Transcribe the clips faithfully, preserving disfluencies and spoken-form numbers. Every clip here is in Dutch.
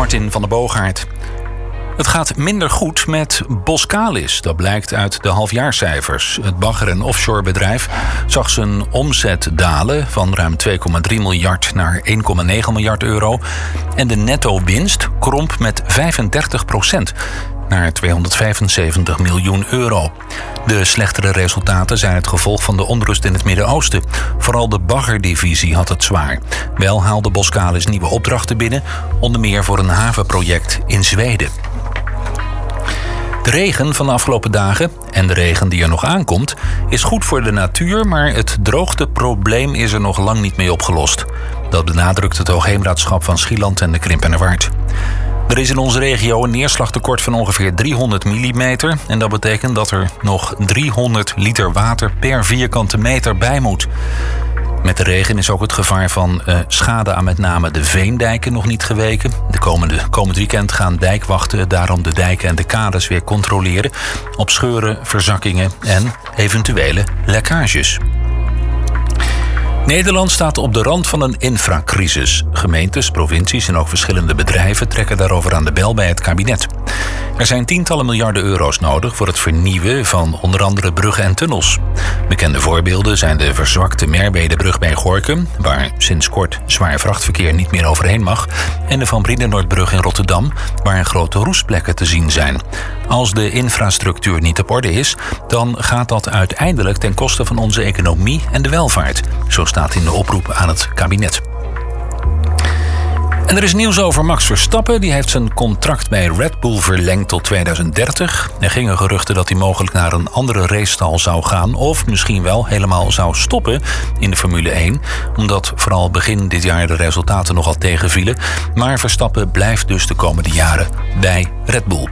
Martin van der Boogaard. Het gaat minder goed met Boskalis. Dat blijkt uit de halfjaarcijfers. Het bagger- en offshorebedrijf zag zijn omzet dalen van ruim twee komma drie miljard naar één komma negen miljard euro. En de netto-winst kromp met vijfendertig procent naar tweehonderdvijfenzeventig miljoen euro. De slechtere resultaten zijn het gevolg van de onrust in het Midden-Oosten. Vooral de baggerdivisie had het zwaar. Wel haalde Boskalis nieuwe opdrachten binnen, onder meer voor een havenproject in Zweden. De regen van de afgelopen dagen en de regen die er nog aankomt is goed voor de natuur, maar het droogteprobleem is er nog lang niet mee opgelost. Dat benadrukt het Hoogheemraadschap van Schieland en de Krimpenerwaard. Er is in onze regio een neerslagtekort van ongeveer driehonderd millimeter en dat betekent dat er nog driehonderd liter water per vierkante meter bij moet. Met de regen is ook het gevaar van uh, schade aan met name de veendijken nog niet geweken. De komende, komend weekend gaan dijkwachten daarom de dijken en de kades weer controleren op scheuren, verzakkingen en eventuele lekkages. Nederland staat op de rand van een infracrisis. Gemeentes, provincies en ook verschillende bedrijven trekken daarover aan de bel bij het kabinet. Er zijn tientallen miljarden euro's nodig voor het vernieuwen van onder andere bruggen en tunnels. Bekende voorbeelden zijn de verzwakte Merwedebrug bij Gorinchem, waar sinds kort zwaar vrachtverkeer niet meer overheen mag, en de Van Brienenoordbrug in Rotterdam, waar grote roestplekken te zien zijn. Als de infrastructuur niet op orde is, dan gaat dat uiteindelijk ten koste van onze economie en de welvaart. Zo staat in de oproep aan het kabinet. En er is nieuws over Max Verstappen. Die heeft zijn contract bij Red Bull verlengd tot tweeduizend dertig. Er gingen geruchten dat hij mogelijk naar een andere racestal zou gaan, of misschien wel helemaal zou stoppen in de Formule één. Omdat vooral begin dit jaar de resultaten nogal tegenvielen. Maar Verstappen blijft dus de komende jaren bij Red Bull.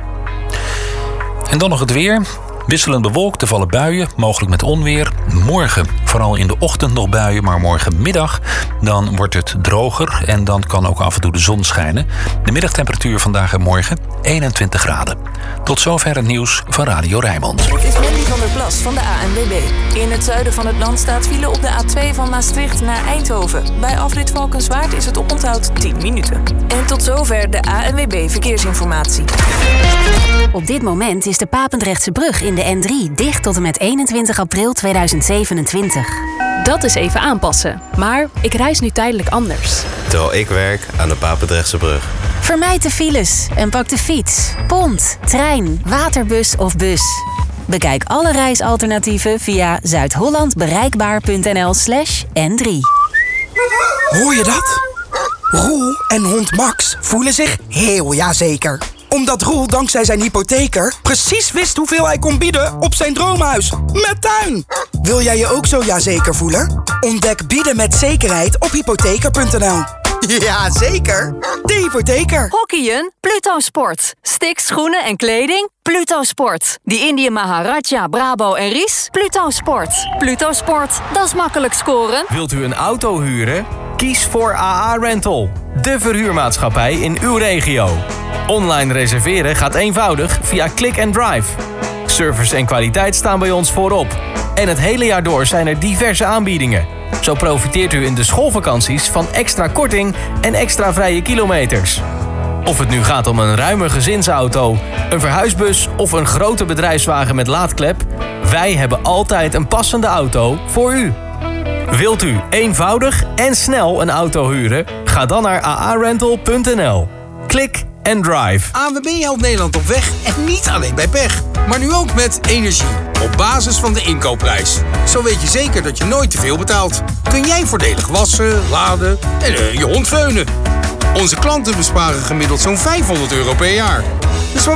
En dan nog het weer. Wisselend bewolkt, er vallen buien, mogelijk met onweer. Morgen vooral in de ochtend nog buien, maar morgenmiddag dan wordt het droger en dan kan ook af en toe de zon schijnen. De middagtemperatuur vandaag en morgen eenentwintig graden. Tot zover het nieuws van Radio Rijnmond. Het is Mandy van der Plas van de A N W B. In het zuiden van het land staat file op de A twee van Maastricht naar Eindhoven. Bij afrit Valkenswaard is het oponthoud tien minuten. En tot zover de A N W B Verkeersinformatie. Op dit moment is de Papendrechtse brug in de N drie dicht tot en met eenentwintig april tweeduizend zevenentwintig. Dat is even aanpassen. Maar ik reis nu tijdelijk anders. Terwijl ik werk aan de Papendrechtse brug. Vermijd de files en pak de fiets, pont, trein, waterbus of bus. Bekijk alle reisalternatieven via zuidhollandbereikbaar.nl slash N drie. Hoor je dat? Roel en hond Max voelen zich heel jazeker. Omdat Roel dankzij zijn hypotheker precies wist hoeveel hij kon bieden op zijn droomhuis. Met tuin! Wil jij je ook zo jazeker voelen? Ontdek bieden met zekerheid op hypotheker punt n l. Ja, zeker. De hypotheker. Hockeyen? Pluto Sport. Sticks, schoenen en kleding? Pluto Sport. Die Indië Maharaja, Brabo en Ries? Pluto Sport. Pluto Sport, dat is makkelijk scoren. Wilt u een auto huren? Kies voor A A Rental. De verhuurmaatschappij in uw regio. Online reserveren gaat eenvoudig via Click and Drive. Service en kwaliteit staan bij ons voorop. En het hele jaar door zijn er diverse aanbiedingen. Zo profiteert u in de schoolvakanties van extra korting en extra vrije kilometers. Of het nu gaat om een ruime gezinsauto, een verhuisbus of een grote bedrijfswagen met laadklep, wij hebben altijd een passende auto voor u. Wilt u eenvoudig en snel een auto huren? Ga dan naar a a rental punt n l. Klik en drive. A N W B helpt Nederland op weg en niet alleen bij pech. Maar nu ook met energie. Op basis van de inkoopprijs. Zo weet je zeker dat je nooit te veel betaalt. Kun jij voordelig wassen, laden en uh, je hond veunen. Onze klanten besparen gemiddeld zo'n vijfhonderd euro per jaar. Dus